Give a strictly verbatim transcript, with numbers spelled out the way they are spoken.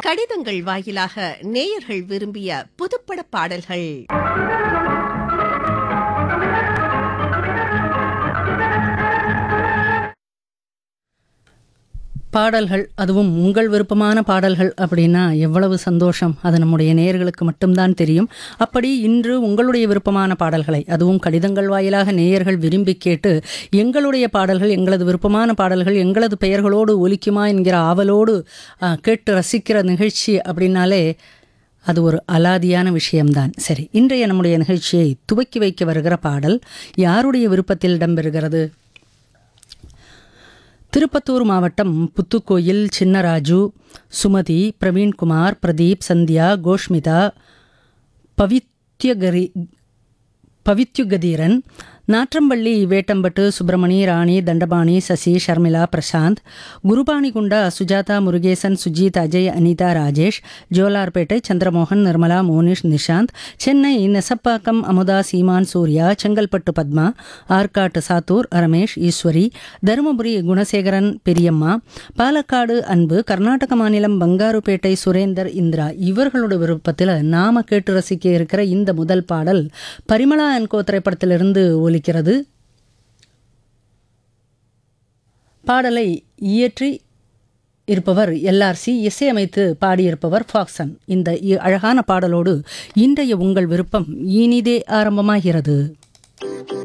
கடிதங்கள் வாயிலாக நேயர்கள் விரும்பிய புதுப்பட பாடல்கள். பாடல்கள், அதுவும் உங்கள் விருப்பமான பாடல்கள் அப்படின்னா எவ்வளவு சந்தோஷம். அது நம்முடைய நேயர்களுக்கு மட்டும்தான் தெரியும். அப்படி இன்று உங்களுடைய விருப்பமான பாடல்களை, அதுவும் கடிதங்கள் வாயிலாக நேயர்கள் விரும்பி கேட்டு எங்களுடைய பாடல்கள், எங்களது விருப்பமான பாடல்கள் எங்களது பெயர்களோடு ஒலிக்குமா என்கிற ஆவலோடு கேட்டு ரசிக்கிற நிகழ்ச்சி அப்படின்னாலே அது ஒரு அலாதியான விஷயம்தான். சரி, இன்றைய நம்முடைய நிகழ்ச்சியை துவக்கி வைக்க வருகிற பாடல் யாருடைய விருப்பத்தில் இடம்பெறுகிறது? திருப்பத்தூர் மாவட்டம் புத்துக்கோயில் சின்னராஜு, சுமதி, பிரவீன்குமார், பிரதீப், சந்தியா, கோஷ்மிதா, பவித்யகரி பவித்யுகதீரன், நாற்றம்பள்ளி, வேட்டம்பட்டு, சுப்பிரமணி, ராணி, தண்டபாணி, சசி, ஷர்மிளா, பிரசாந்த், குருபாணிகுண்டா, சுஜாதா, முருகேசன், சுஜித், அஜய், அனிதா, ராஜேஷ், ஜோலார்பேட்டை, சந்திரமோகன், நிர்மலா, மோனிஷ், நிஷாந்த், சென்னை நெசப்பாக்கம், அமுதா, சீமான், சூர்யா, செங்கல்பட்டு பத்மா, ஆற்காட்டு சாத்தூர், ரமேஷ், ஈஸ்வரி, தருமபுரி குணசேகரன், பெரியம்மா, பாலக்காடு அன்பு, கர்நாடக மாநிலம் பங்காருப்பேட்டை சுரேந்தர், இந்திரா இவர்களோட விருப்பத்தில் நாம கேட்டு ரசிக்க இருக்கிற இந்த முதல் பாடல் பரிமளா அண்ட் கோ திரைப்படத்திலிருந்து ஒலிக்கிறது. பாடலை இயற்றி இருப்பவர் எல்ஆர்சி, இசையமைத்து பாடியிருப்பவர் ஃபாக்சன். இந்த அழகான பாடலோடு இன்றைய உங்கள் விருப்பம் இனிதே ஆரம்பமாகிறது.